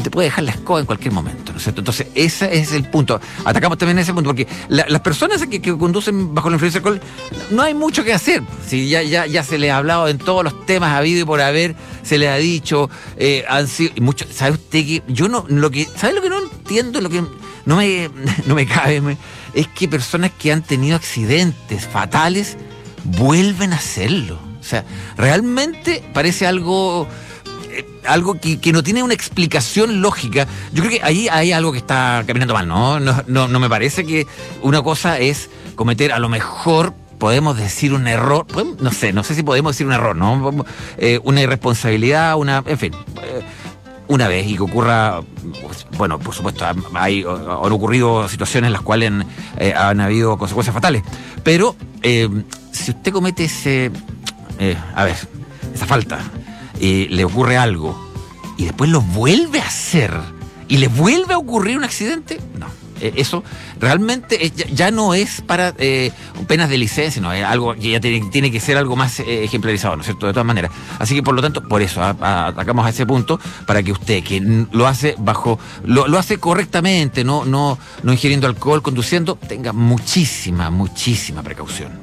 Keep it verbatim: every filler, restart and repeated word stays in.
te puede dejar la escoba en cualquier momento, ¿no es cierto? Entonces, ese es el punto. Atacamos también ese punto, porque la, las personas que, que conducen bajo la influencia del alcohol, no hay mucho que hacer. Si ya, ya, ya se les ha hablado en todos los temas habido y por haber, se les ha dicho, eh, han sido mucho. ¿Sabe usted que yo no, lo que, ¿sabe lo que no entiendo? Lo que no me, no me cabe, me, es que personas que han tenido accidentes fatales vuelven a hacerlo. O sea, realmente parece algo, eh, algo que, que no tiene una explicación lógica. Yo creo que ahí hay algo que está caminando mal, ¿no? No, no, no me parece que una cosa es cometer, a lo mejor podemos decir un error, no sé, no sé si podemos decir un error, ¿no? Eh, una irresponsabilidad, una, en fin, eh, una vez y que ocurra, bueno, por supuesto, hay, han ocurrido situaciones en las cuales eh, han habido consecuencias fatales, pero eh, si usted comete ese, eh, a ver, esa falta, eh, le ocurre algo y después lo vuelve a hacer y le vuelve a ocurrir un accidente, no. Eh, eso realmente es, ya, ya no es para eh, penas de licencia, no, es algo que ya tiene, tiene que ser algo más eh, ejemplarizado, ¿no es cierto? De todas maneras. Así que por lo tanto, por eso a, a, atacamos a ese punto, para que usted, que lo hace bajo, lo, lo hace correctamente, no, no, no ingiriendo alcohol, conduciendo, tenga muchísima, muchísima precaución.